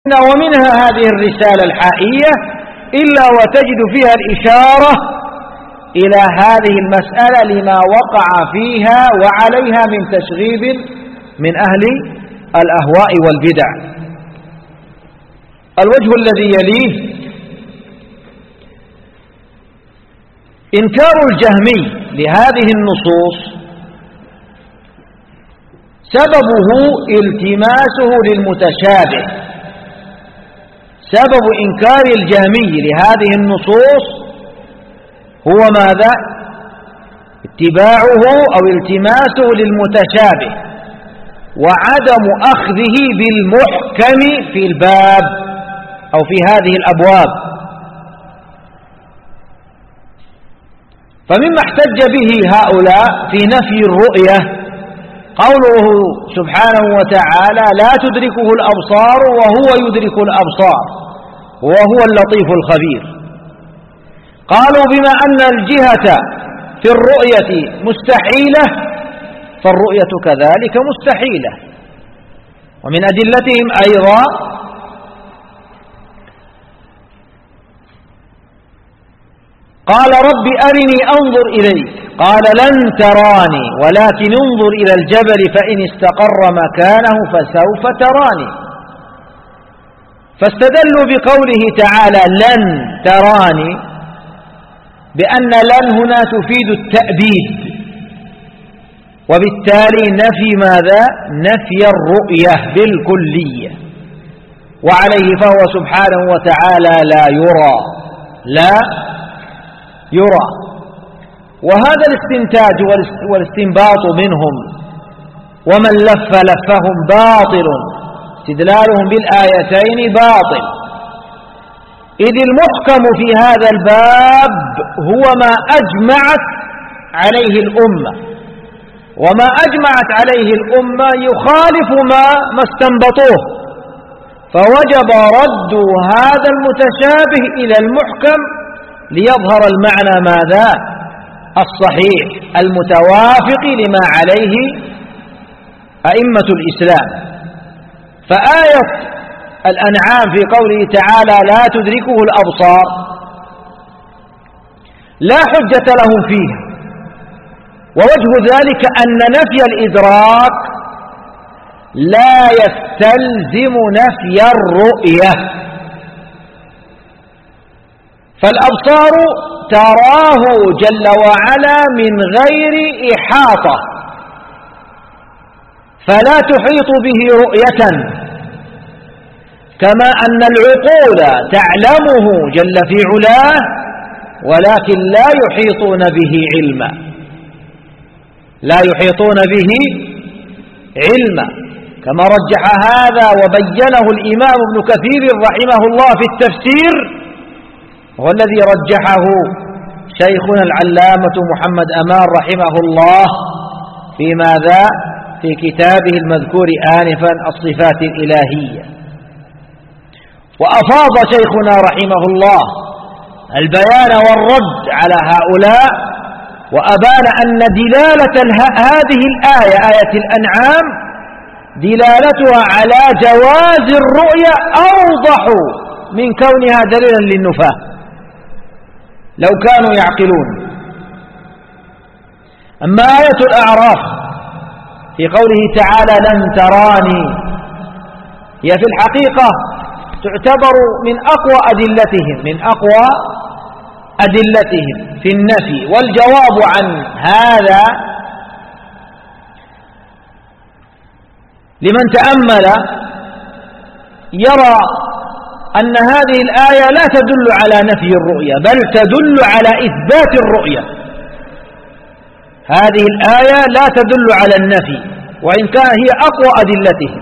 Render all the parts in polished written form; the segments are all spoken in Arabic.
ومنها هذه الرسالة الحائية إلا وتجد فيها الإشارة إلى هذه المسألة لما وقع فيها وعليها من تشغيب من أهل الأهواء والبدع. الوجه الذي يليه إنكار الجهمي لهذه النصوص سببه التماسه للمتشابه. سبب إنكار الجهمي لهذه النصوص هو ماذا؟ اتباعه أو التماسه للمتشابه وعدم أخذه بالمحكم في الباب أو في هذه الأبواب. فمما احتج به هؤلاء في نفي الرؤية قوله سبحانه وتعالى لا تدركه الأبصار وهو يدرك الأبصار وهو اللطيف الخبير. قالوا بما أن الجهة في الرؤية مستحيلة فالرؤية كذلك مستحيلة. ومن أدلتهم أيضا قال رب أرني أنظر إليك قال لن تراني ولكن انظر إلى الجبل فإن استقر مكانه فسوف تراني. فاستدلوا بقوله تعالى لن تراني بأن لن هنا تفيد التأبيد وبالتالي نفي ماذا؟ نفي الرؤية بالكلية. وعليه فهو سبحانه وتعالى لا يرى لا يرى. وهذا الاستنتاج والاستنباط منهم ومن لف لفهم باطل استدلالهم بالآيتين باطل. إذ المحكم في هذا الباب هو ما أجمعت عليه الأمة، وما أجمعت عليه الأمة يخالف ما استنبطوه، فوجب رد هذا المتشابه إلى المحكم ليظهر المعنى ماذا؟ الصحيح المتوافق لما عليه أئمة الإسلام. فآية الأنعام في قوله تعالى لا تدركه الأبصار لا حجة لهم فيه، ووجه ذلك أن نفي الإدراك لا يستلزم نفي الرؤية. فالأبصار تراه جل وعلا من غير إحاطة فلا تحيط به رؤية، كما أن العقول تعلمه جل في علاه ولكن لا يحيطون به علما، لا يحيطون به علما، كما رجح هذا وبينه الإمام ابن كثير رحمه الله في التفسير، هو الذي رجحه شيخنا العلامة محمد أمان رحمه الله في ماذا؟ في كتابه المذكور آنفا الصفات الإلهية. وأفاض شيخنا رحمه الله البيان والرد على هؤلاء، وأبان أن دلالة هذه الآية آية الأنعام دلالتها على جواز الرؤية أوضح من كونها دليلا للنفاة لو كانوا يعقلون. أما آية الأعراف في قوله تعالى لن تراني هي في الحقيقة تعتبر من أقوى أدلتهم في النفي، والجواب عن هذا لمن تأمل يرى أن هذه الآية لا تدل على نفي الرؤية بل تدل على إثبات الرؤية. هذه الآية لا تدل على النفي وإن كان هي أقوى أدلتهم،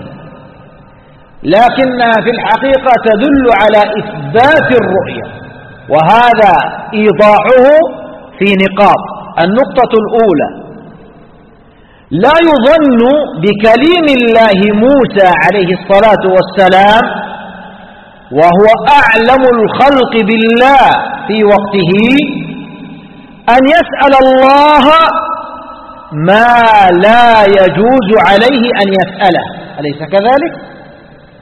لكنها في الحقيقة تدل على إثبات الرؤية، وهذا إيضاحه في نقاط. النقطة الأولى: لا يظن بكليم الله موسى عليه الصلاة والسلام وهو أعلم الخلق بالله في وقته أن يسأل الله ما لا يجوز عليه أن يسأله، أليس كذلك؟